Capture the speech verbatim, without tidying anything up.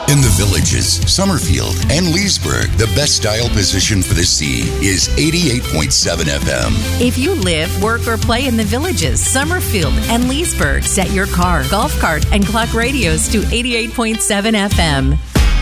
In the Villages, Summerfield, and Leesburg, the best dial position for the sea is eighty-eight point seven F M. If you live, work, or play in the Villages, Summerfield, and Leesburg, set your car, golf cart, and clock radios to eighty-eight point seven F M.